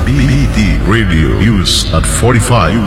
BT Radio News at 45.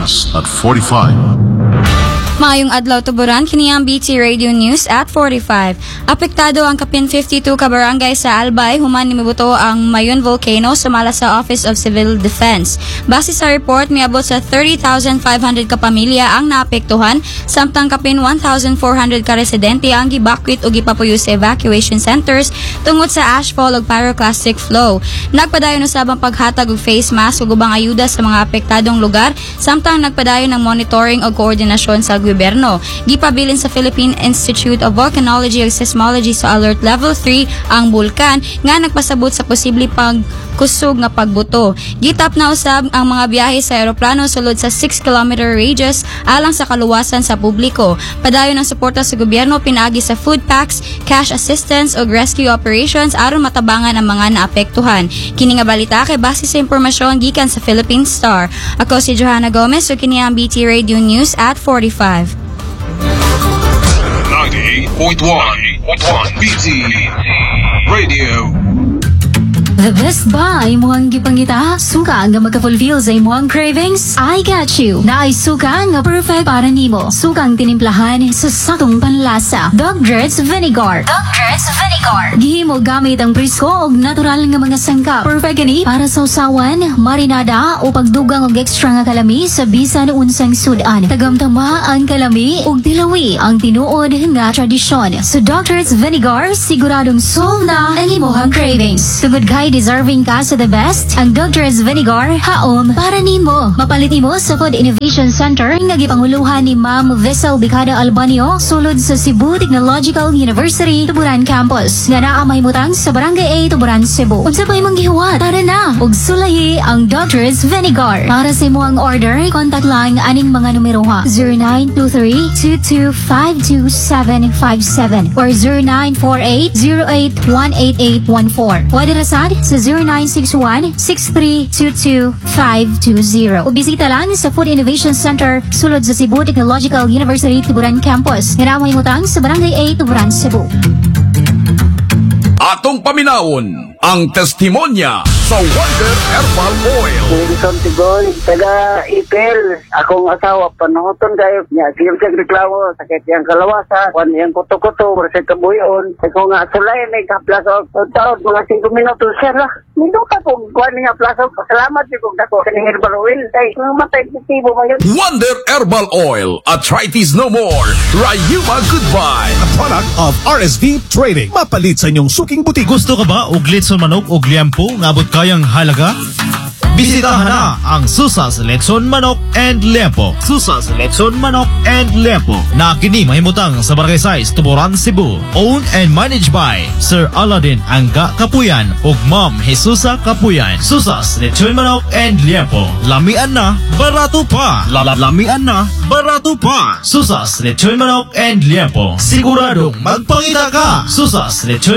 Maayong adlaw tuburan kini ang BT Radio News at 45. Apektado ang kapin 52 ka barangay sa Albay human nimibuto ang Mayon Volcano sumala sa Office of Civil Defense. Base sa report, miabot sa 30,500 ka pamilya ang naapektuhan, samtang kapin 1,400 ka residente ang gibakwit o gipapuyo sa evacuation centers tungod sa ashfall ug pyroclastic flow. Nagpadayon usab ang paghatag og face mask ug ubang ayuda sa mga apektadong lugar, samtang nagpadayon ng monitoring ug koordinasyon sa gobyerno. Gipabilin sa Philippine Institute of Volcanology ug Seismology sa Alert Level 3 ang bulkan nga nagpasabot sa posible pagkusog nga pagbuto. Gitap na usab ang mga biyahe sa eroplano sulod sa 6-kilometer radius alang sa kaluwasan sa publiko. Padayon ang suporta sa gobyerno pinaagi sa food packs, cash assistance ug rescue operations aron matabangan ang mga naapektuhan. Kini nga balita kay base sa impormasyon gikan sa Philippine Star. Ako si Johanna Gomez ug kini ang BT Radio News at 45. 98.1 BT Radio. The best buy mo ang gipangita, suka nga magka-fulfill sa imong cravings. I got you. Naay suka nga perfect para nimo. Sukang tinimplahan sa sakong panlasa. Dogger's Vinegar. Gihimo gamit ang presko og natural nga mga sangkap. Perfect gani para sa usawan, marinada o pagdugang og extra nga kalami sa bisan unsang sudan. Tagamtama ang kalami ug dilawi ang tinuod nga tradisyon. So Dogger's Vinegar siguradong solve na ang imong cravings. Tugod kay deserving ka sa the best, ang Dogger's Vinegar haom para nimo. Mapalit nimo sa Food Innovation Center nga gipanguluhan ni Ma'am Vessel Bicada Albanio sulod sa Cebu Technological University Tuburan Campus. Nga naa mahimutang sa Barangay A, Tuburan, Cebu. Unsa pa imong gihuwat? Tara na ug sulahi ang Dogger's Vinegar. Para sa imong order, contact lang aning mga numero ha: 0923-2252-757 or 0948-08-18814. Pwede rasad sa 0961-6322-520. O bisita lang sa Food Innovation Center sulod sa Cebu Technological University Tuburan Campus. Ngaramay mutang sa Barangay A, Tuburan, Cebu. Atong paminawon ang testimonya sa Wonder Herbal Oil. Wilson Tigol, taga Ipil. Akong asawa, panahoton kayo. Sige siya reklamo, sakit yung kalawasa, kung yung kuto-kuto, kursi kabuyon. Ako nga, sulay, may kaplaso. Taon, mga 5 minutos siya lah. Minuta kung kuhan niya plaso. Salamat siya kung dako. Kaning herbal oil. Ay, matay kitibo ba yun? Wonder Herbal Oil. Arthritis no more. Rayuma goodbye. A product of RSV Trading. Mapalit sa inyong suking buti. Gusto ka ba og litson manok og liempo nga abot kayang halaga? Bisitahan na ang Susas Letson Manok and Liempo. Susas Letson Manok and Liempo na kini mahimutang sa Barangay 6, Tuburan, Cebu. Owned and managed by Sir Aladdin Angga Kapuyan ug Ma'am Jesusa Kapuyan. Susas Letson Manok and Liempo. Lamian na, barato pa. Lamian na, barato pa. Susas Letson Manok and Liempo. Siguradong magpangita ka. Susas Letson